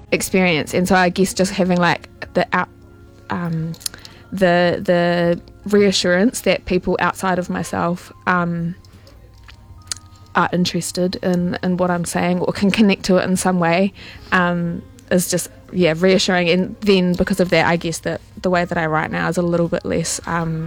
experience. And so I guess just having like the reassurance that people outside of myself are interested in what I'm saying or can connect to it in some way is just reassuring. And then because of that, I guess that the way that I write now is a little bit less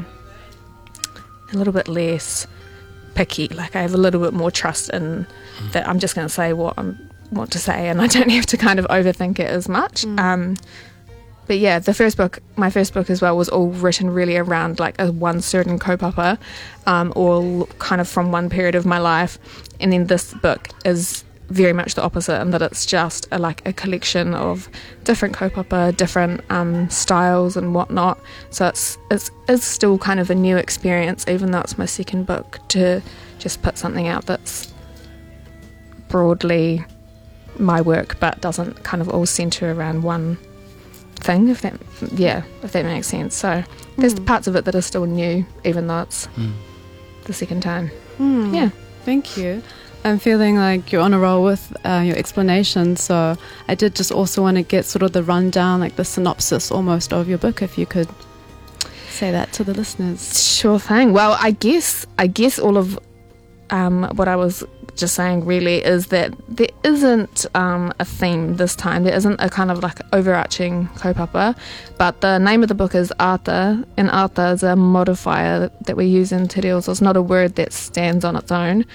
picky. Like I have a little bit more trust in that I'm just going to say what I want to say, and I don't have to kind of overthink it as much. But yeah, my first book as well, was all written really around like one certain kaupapa, or kind of from one period of my life. And then this book is very much the opposite, in that it's just a collection of different kaupapa, different styles and whatnot. So it's still kind of a new experience, even though it's my second book, to just put something out that's broadly my work, but doesn't kind of all centre around one thing, if that makes sense. So there's parts of it that are still new, even though it's the second time. Thank you. I'm feeling like you're on a roll with your explanation, so I did just also want to get sort of the rundown, like the synopsis almost of your book, if you could say that to the listeners. Sure thing. Well, I guess all of what I was just saying really is that there isn't a theme this time. There isn't a kind of like overarching kaupapa, but the name of the book is Ata, and Ata is a modifier that we use in Te Reo, so it's not a word that stands on its own.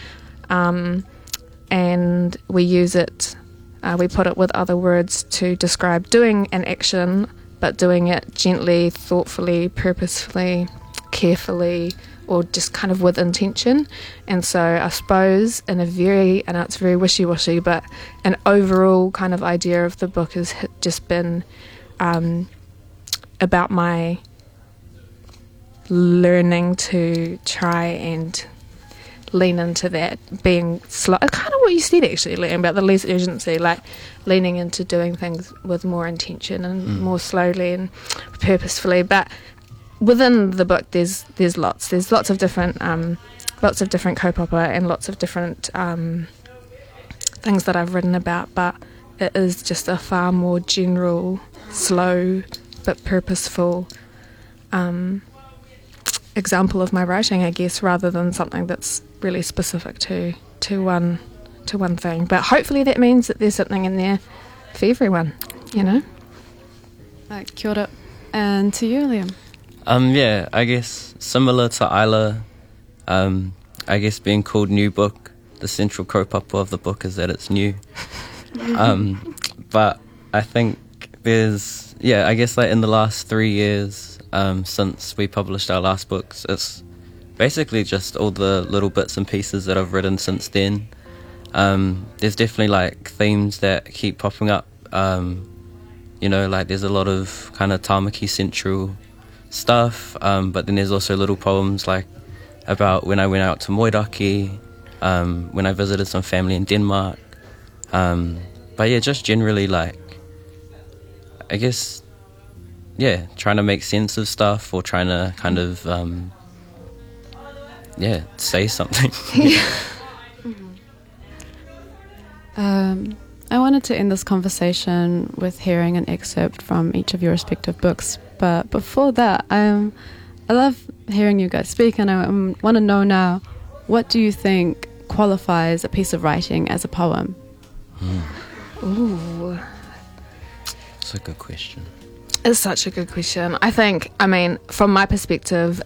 And we use it, we put it with other words to describe doing an action, but doing it gently, thoughtfully, purposefully, carefully, or just kind of with intention. And so I suppose I know it's very wishy-washy, but an overall kind of idea of the book has just been about my learning to try and lean into that, being slow, kind of what you said actually, Liam, about the less urgency, like leaning into doing things with more intention and more slowly and purposefully. But within the book there's lots of different kaupapa and lots of different things that I've written about, but it is just a far more general, slow but purposeful example of my writing, I guess, rather than something that's really specific to one thing. But hopefully that means that there's something in there for everyone, you know. Kia ora. And to you, Liam? I guess similar to Isla, I guess being called New Book, the central kaupapa of the book is that it's new. But I think there's, I guess like in the last 3 years, since we published our last books, it's basically just all the little bits and pieces that I've written since then. There's definitely like themes that keep popping up. Like there's a lot of kind of Tāmaki central stuff, but then there's also little poems like about when I went out to Moiraki, when I visited some family in Denmark. But yeah, just generally like, I guess, trying to make sense of stuff or trying to kind of, say something. I wanted to end this conversation with hearing an excerpt from each of your respective books. But before that, I love hearing you guys speak, and I want to know now, what do you think qualifies a piece of writing as a poem? Ooh. That's a good question. It's such a good question. I think, from my perspective,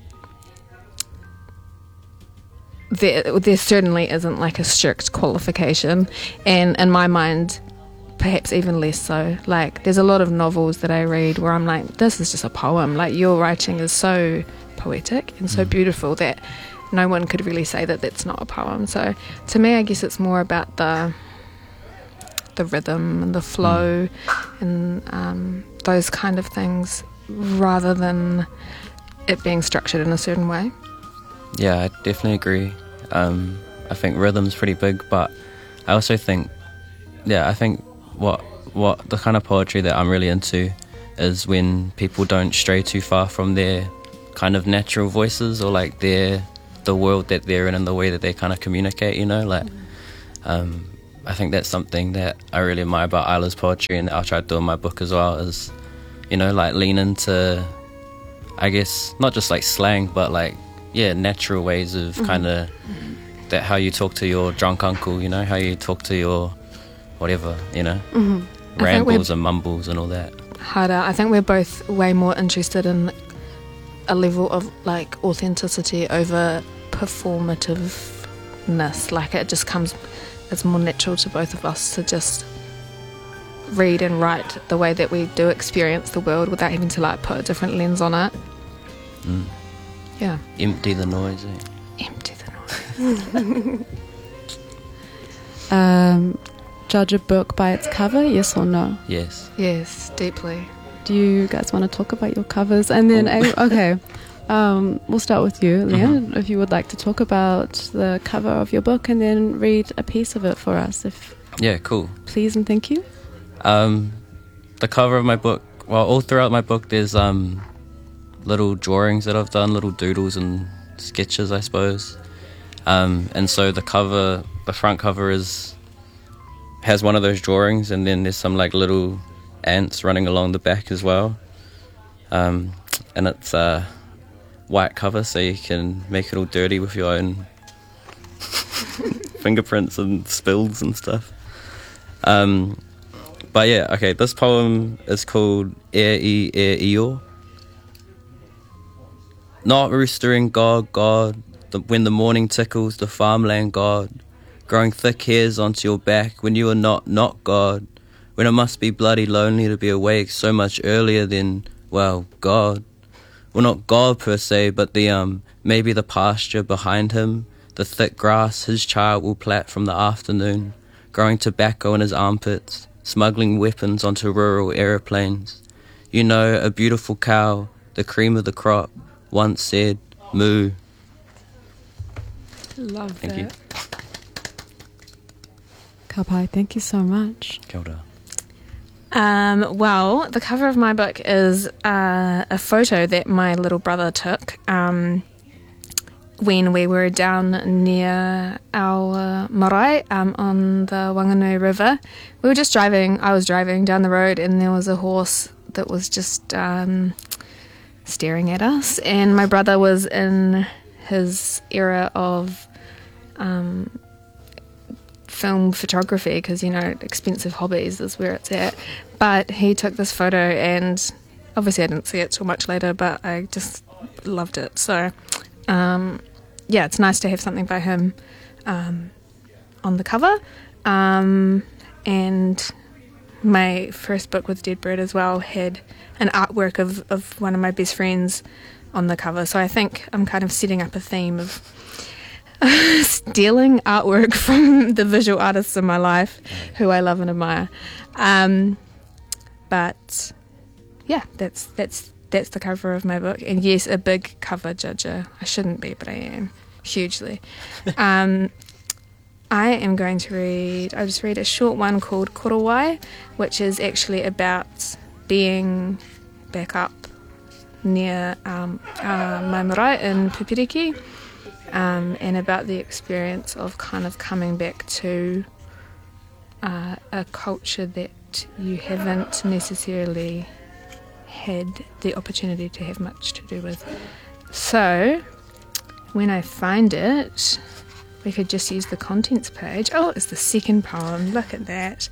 there certainly isn't like a strict qualification, and in my mind perhaps even less so. Like there's a lot of novels that I read where I'm like, this is just a poem. Like your writing is so poetic and so beautiful that no one could really say that that's not a poem. So to me, I guess it's more about the rhythm and the flow and those kind of things, rather than it being structured in a certain way. Yeah, I definitely agree. I think rhythm's pretty big, but I also think, I think what the kind of poetry that I'm really into is when people don't stray too far from their kind of natural voices, or like the world that they're in and the way that they kind of communicate, I think that's something that I really admire about Isla's poetry, and I'll try to do in my book as well, is, you know, like lean into, I guess, not just like slang, but like, yeah, natural ways of kind of that, how you talk to your drunk uncle, you know, how you talk to your whatever, you know, rambles and mumbles and all that. Harder. I think we're both way more interested in a level of like authenticity over performativeness. Like it just comes, it's more natural to both of us to just read and write the way that we do experience the world without having to like put a different lens on it. Yeah. Empty the noise. Empty the noise. Judge a book by its cover, yes or no? Yes. Yes, deeply. Do you guys want to talk about your covers? And then, we'll start with you, Leah, if you would like to talk about the cover of your book and then read a piece of it for us. Yeah, cool. Please and thank you. The cover of my book, well, all throughout my book there's little drawings that I've done, little doodles and sketches, I suppose. And so the front cover has one of those drawings, and then there's some like little ants running along the back as well. And it's a white cover, so you can make it all dirty with your own fingerprints and spills and stuff. But yeah, okay, this poem is called E Io. Not roostering God, when the morning tickles the farmland God, growing thick hairs onto your back when you are not God, when it must be bloody lonely to be awake so much earlier than, well, God. Well, not God per se, but maybe the pasture behind him, the thick grass his child will plat from the afternoon, growing tobacco in his armpits, smuggling weapons onto rural aeroplanes. You know, a beautiful cow, the cream of the crop, once said, moo. Love Thank that. you. Kapai, thank you so much. Kia ora. Well, the cover of my book is a photo that my little brother took when we were down near our marae on the Wanganui River. We were just driving, I was driving down the road, and there was a horse that was just staring at us, and my brother was in his era of film photography, because, you know, expensive hobbies is where it's at, but he took this photo, and obviously I didn't see it till much later, but I just loved it. So yeah, it's nice to have something by him on the cover. And my first book with Dead Bird as well had an artwork of one of my best friends on the cover, so I think I'm kind of setting up a theme of stealing artwork from the visual artists in my life who I love and admire. But yeah, that's the cover of my book. And yes, a big cover judger. I shouldn't be, but I am, hugely. I am going to I'll just read a short one called Korowai, which is actually about being back up near my marae in Pupiriki, and about the experience of kind of coming back to a culture that you haven't necessarily had the opportunity to have much to do with. So when I find it, we could just use the contents page. Oh, it's the second poem. Look at that.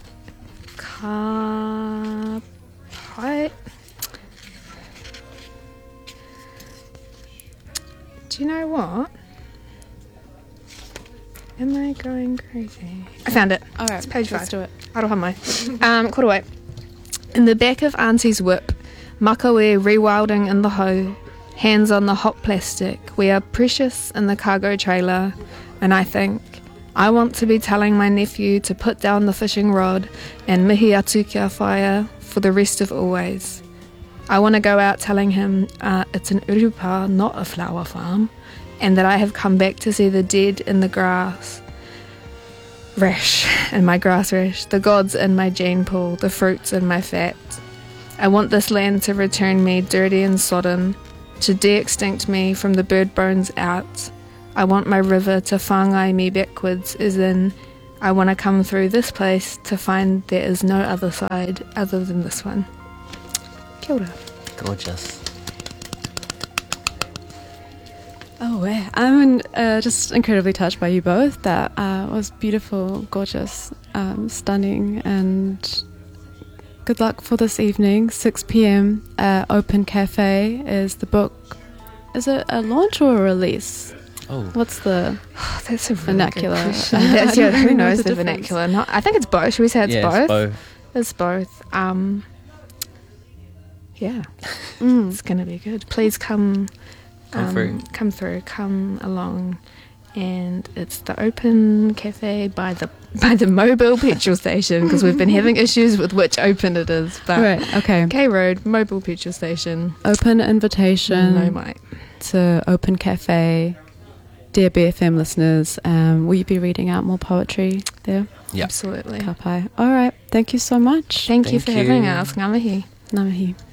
Kapai. Do you know what? Am I going crazy? I found it. All right, it's page 5. let's do it. Aroha mai. Korowai. In the back of Auntie's whip, makawe rewilding in the hoe, hands on the hot plastic. We are precious in the cargo trailer, and I think I want to be telling my nephew to put down the fishing rod and mihi atu kia whaia for the rest of always. I want to go out telling him it's an urupa, not a flower farm, and that I have come back to see the dead in the grass rash, in my grass rash, the gods in my gene pool, the fruits in my fat. I want this land to return me dirty and sodden, to de-extinct me from the bird bones out. I want my river to whāngai me backwards, as in, I want to come through this place to find there is no other side other than this one. Kia ora. Gorgeous. Oh, yeah. I'm just incredibly touched by you both. That was beautiful, gorgeous, stunning, and good luck for this evening. 6 p.m. Open Cafe is the book. Is it a launch or a release? Oh, What's the That's a really vernacular? good question. That's, yeah, who knows the difference? vernacular? No, I think it's both. Should we say it's yeah, both? it's both. It's both. Yeah, Mm. it's gonna be good. Please come Come through. come along. And it's the Open Cafe by the Mobile petrol station, because we've been having issues with which open it is. But Right. Okay. K Road Mobile petrol station. Open invitation. No mic. To Open Cafe. Dear BFM listeners, will you be reading out more poetry there? Yeah. Absolutely. Ka pai. All right. Thank you so much. Thank you for Thank having you. us. Ngā mihi. Ngā mihi.